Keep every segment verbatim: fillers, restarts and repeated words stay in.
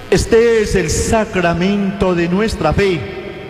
Este es el sacramento de nuestra fe.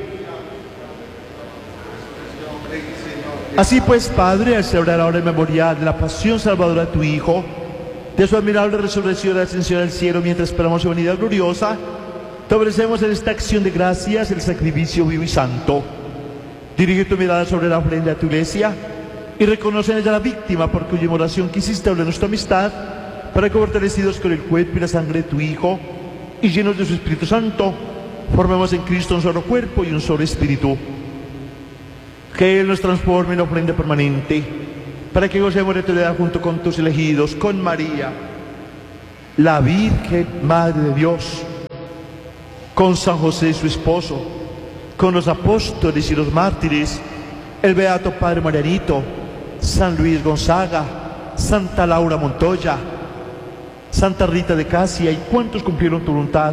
Así pues, Padre, al celebrar ahora el memorial de la pasión salvadora de tu Hijo, de su admirable resurrección y ascensión al cielo, mientras esperamos su venida gloriosa, te ofrecemos en esta acción de gracias el sacrificio vivo y santo. Dirige tu mirada sobre la ofrenda de tu iglesia y reconoce en ella la víctima por cuya oración quisiste hablar nuestra amistad, para que, fortalecidos con el cuerpo y la sangre de tu Hijo y llenos de su Espíritu Santo, formemos en Cristo un solo cuerpo y un solo espíritu. Que Él nos transforme en ofrenda permanente, para que gocemos de tu heredad junto con tus elegidos, con María, la Virgen Madre de Dios, con San José su esposo, con los apóstoles y los mártires, el beato Padre Marianito, San Luis Gonzaga, Santa Laura Montoya, Santa Rita de Casia y cuantos cumplieron tu voluntad,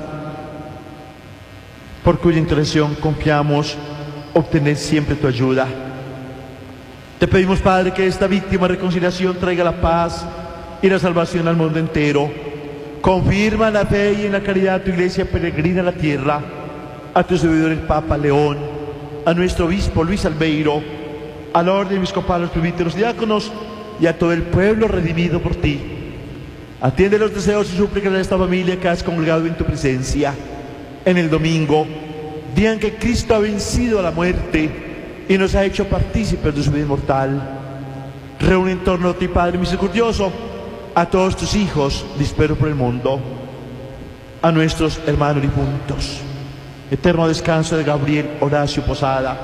por cuya intercesión confiamos obtener siempre tu ayuda. Te pedimos, Padre, que esta víctima reconciliación traiga la paz y la salvación al mundo entero. Confirma en la fe y en la caridad tu iglesia peregrina a la tierra, a tu servidor el Papa León, a nuestro obispo Luis Albeiro, a la orden episcopal, a los presbíteros, diáconos y a todo el pueblo redimido por ti. Atiende los deseos y súplicas de esta familia que has congregado en tu presencia en el domingo, día en que Cristo ha vencido a la muerte y nos ha hecho partícipes de su vida inmortal. Reúne en torno a ti, Padre misericordioso, a todos tus hijos dispersos por el mundo, a nuestros hermanos difuntos. Eterno descanso de Gabriel Horacio Posada.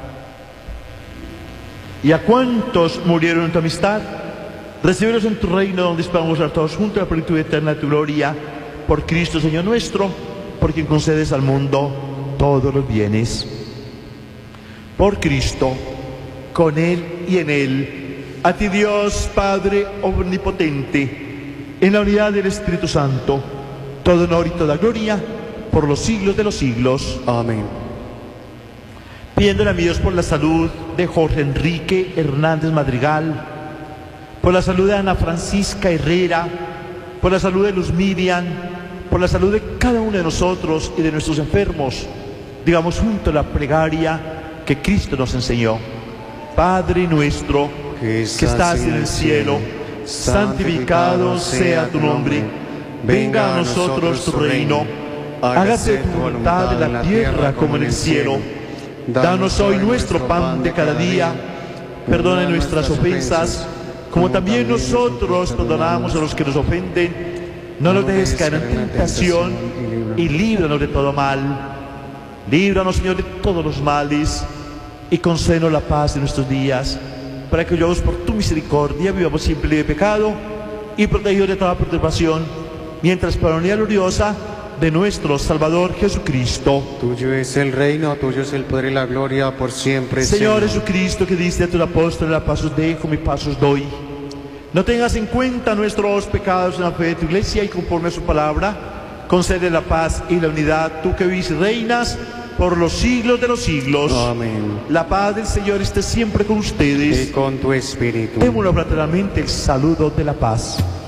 Y a cuantos murieron en tu amistad, recíbelos en tu reino, donde esperamos a todos juntos la plenitud eterna de tu gloria, por Cristo Señor nuestro, por quien concedes al mundo todos los bienes. Por Cristo, con Él y en Él, a ti Dios Padre omnipotente, en la unidad del Espíritu Santo, todo honor y toda gloria, por los siglos de los siglos. Amén. Pidiéndole a mi Dios por la salud de Jorge Enrique Hernández Madrigal, por la salud de Ana Francisca Herrera, por la salud de Luz Miriam, por la salud de cada uno de nosotros y de nuestros enfermos, digamos juntos la plegaria que Cristo nos enseñó. Padre nuestro, que estás en el cielo, santificado sea tu nombre. Venga a nosotros tu reino. Hágase tu voluntad en la tierra como en el cielo. Danos hoy nuestro pan de cada día. Perdona nuestras ofensas, como también nosotros perdonamos a los que nos ofenden. No nos dejes caer en tentación y líbranos de todo mal. Líbranos, Señor, de todos los males y concédenos la paz de nuestros días, para que vivamos por tu misericordia, vivamos siempre libre de pecado y protegidos de toda perturbación, mientras para la unidad gloriosa de nuestro Salvador Jesucristo. Tuyo es el reino, tuyo es el poder y la gloria por siempre. Señor, Señor Jesucristo, que diste a tus apóstoles: la paz os dejo, mi paz os doy. No tengas en cuenta nuestros pecados en la fe de tu iglesia, y conforme a su palabra, concede la paz y la unidad, tú que vives y reinas por los siglos de los siglos. Amén. La paz del Señor esté siempre con ustedes. Y con tu espíritu. Démosle fraternalmente el saludo de la paz.